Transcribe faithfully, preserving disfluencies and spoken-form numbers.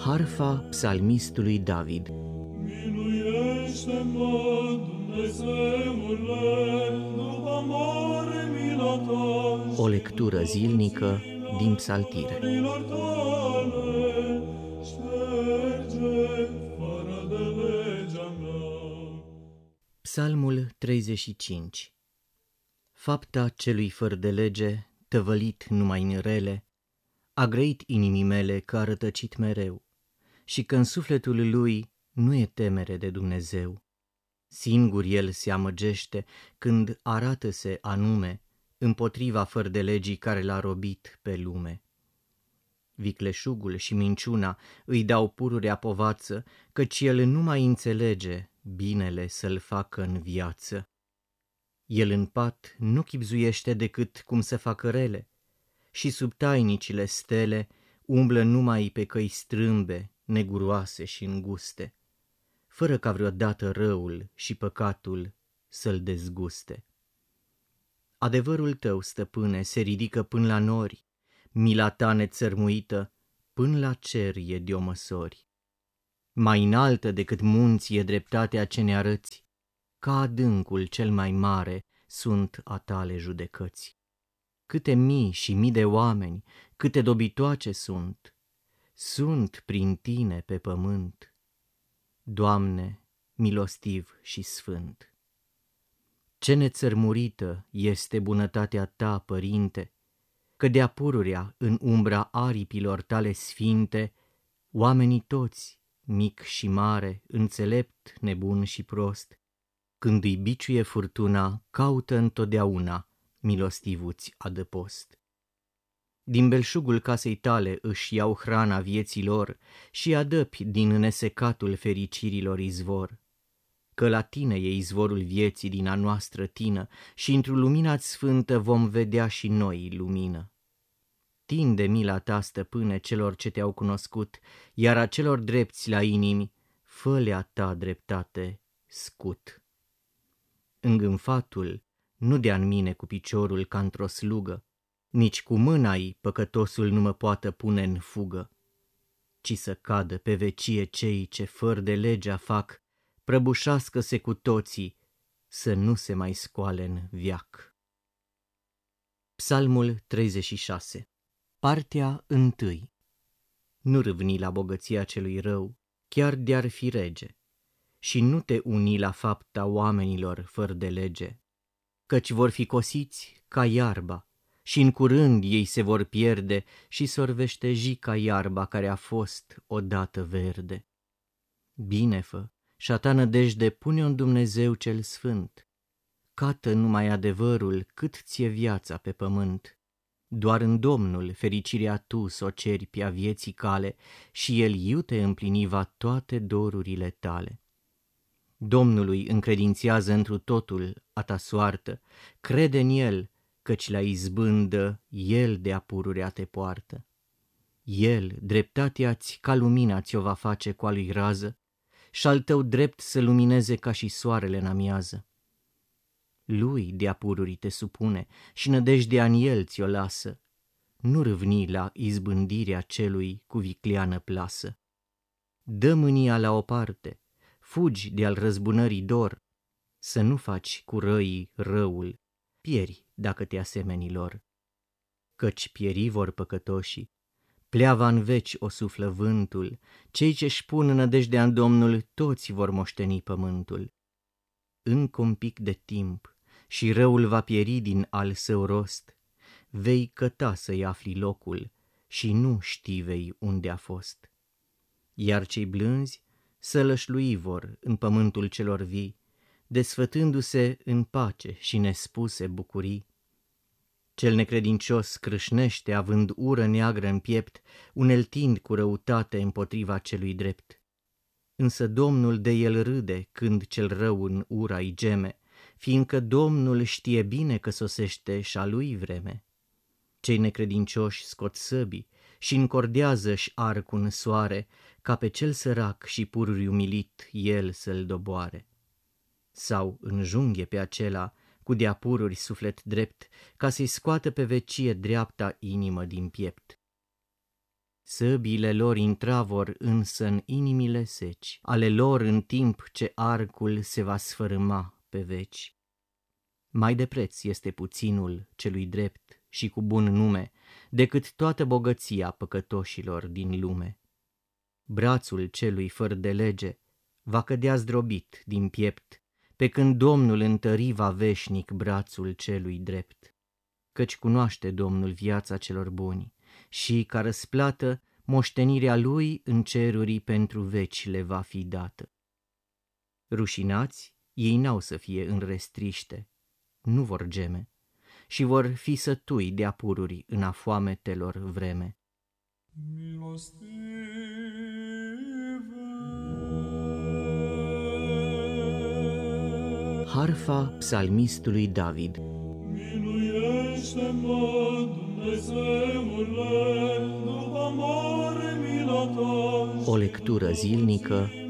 Harfa psalmistului David. Miluiește-mă, Dumnezeule, după mare mila ta. O lectură zilnică din Psaltire. Milor tale, șterge fără de legea mea. Psalmul treizeci și cinci. Fapta celui fără de lege, tăvălit numai în rele, a grăit inimii mele că a rătăcit mereu, și că în sufletul lui nu e temere de Dumnezeu. Singur el se amăgește când arată-se anume împotriva fără de legii care l-a robit pe lume. Vicleșugul și minciuna îi dau pururea povață, căci el nu mai înțelege binele să-l facă în viață. El în pat nu chibzuiește decât cum să facă rele, și sub tainicile stele umblă numai pe căi strâmbe, neguroase și înguste, fără ca vreodată răul și păcatul să-l dezguste. Adevărul tău, stăpâne, se ridică până la nori, mila ta nețărmuită până la cer e de-o măsori. Mai înaltă decât munții e dreptatea ce ne arăți, ca adâncul cel mai mare sunt a tale judecăți. Câte mii și mii de oameni, câte dobitoace sunt, sunt prin tine pe pământ. Doamne, milostiv și sfânt! Ce nețărmurită este bunătatea ta, Părinte, că de-a pururea în umbra aripilor tale sfinte, oamenii toți, mic și mare, înțelept, nebun și prost, când îi biciuie furtuna, caută întotdeauna milostivuți adăpost. Din belșugul casei tale își iau hrana vieții lor și adăpi din nesecatul fericirilor izvor. Că la tine e izvorul vieții din a noastră tină și într-o lumina-ți sfântă vom vedea și noi lumină. Tinde mila ta, stăpâne, celor ce te-au cunoscut, iar a celor drepți la inimi, fă-le-a ta dreptate scut. Îngânfatul nu dea în mine cu piciorul ca într-o slugă, nici cu mâna-i păcătosul nu mă poată pune în fugă, ci să cadă pe vecie cei ce fără de legea fac, prăbușească-se cu toții, să nu se mai scoale în veac. Psalmul treizeci și șase. Partea întâi. Nu râvni la bogăția celui rău, chiar de-ar fi rege, și nu te uni la fapta oamenilor fără de lege, căci vor fi cosiți ca iarba, și în curând ei se vor pierde și sorvește ca iarba care a fost odată verde. Bine fă, și-a ta nădejde pune-o în Dumnezeu cel sfânt, cată numai adevărul cât ție viața pe pământ. Doar în Domnul fericirea tu s-o ceri pe-a vieții cale și El iute împliniva toate dorurile tale. Domnului încredințează întru totul a ta soartă, crede în El, căci la izbândă El de-a pururea te poartă. El, dreptatea-ți ca lumina ți-o va face cu a lui rază și-al tău drept să lumineze ca și soarele în amiază. Lui de-a pururii te supune și nădejdea în El ți-o lasă, nu râvni la izbândirea celui cu vicleană plasă. Dă mânia la o parte, fugi de-al răzbunării dor, să nu faci cu răii răul, pieri dacă te asemeni lor. Căci pieri vor păcătoșii, pleava în veci o suflă vântul, cei ce-și pun nădejdea în Domnul toți vor moșteni pământul. Încă un pic de timp și răul va pieri din al său rost, vei căta să-i afli locul și nu știi vei unde a fost. Iar cei blânzi să lășlui vor în pământul celor vii, desfătându-se în pace și nespuse bucurii. Cel necredincios crâșnește având ură neagră în piept, uneltind cu răutate împotriva celui drept. Însă Domnul de el râde când cel rău în ura îi geme, fiindcă Domnul știe bine că sosește și-a lui vreme. Cei necredincioși scot săbii și încordează-și arc în soare, ca pe cel sărac și pururi umilit el să-l doboare. Sau înjunghe pe acela cu de-a pururi suflet drept, ca să-i scoată pe vecie dreapta inimă din piept. Săbiile lor intravor însă în inimile seci, ale lor în timp ce arcul se va sfărâma pe veci. Mai de preț este puținul celui drept și cu bun nume, decât toată bogăția păcătoșilor din lume. Brațul celui fără de lege va cădea zdrobit din piept, pe când Domnul întări va veșnic brațul celui drept. Căci cunoaște Domnul viața celor buni și, ca răsplată, moștenirea lui în ceruri pentru veci le va fi dată. Rușinați, ei n-au să fie în restriște, nu vor geme, și vor fi sătui de apururi în afoametelor vreme. Milostive. Harfa psalmistului David. Miluiește-mă, Dumnezeule, după mare mila ta. O lectură zilnică